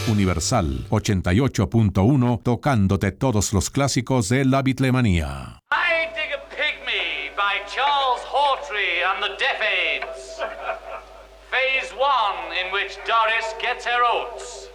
Universal 88.1, tocándote todos los clásicos de la bitlemanía. I Dig a Pygmy by Charles Hawtrey and the Deaf Aids. Phase 1, in which Doris gets her oats.